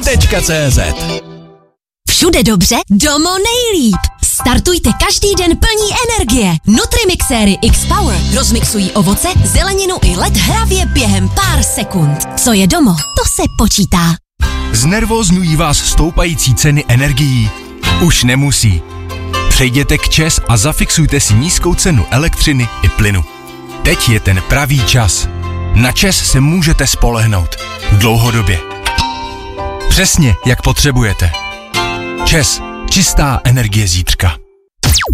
Čes.cz. Všude dobře, domo nejlíp. Startujte každý den plní energie. Nutrimixéry X-Power rozmixují ovoce, zeleninu i led hravě během pár sekund. Co je domo, to se počítá. Znervózňují vás stoupající ceny energií? Už nemusí. Přejděte k ČEZ a zafixujte si nízkou cenu elektřiny i plynu. Teď je ten pravý čas. Na ČEZ se můžete spolehnout. Dlouhodobě. Přesně, jak potřebujete. ČEZ. Čistá energie zítřka.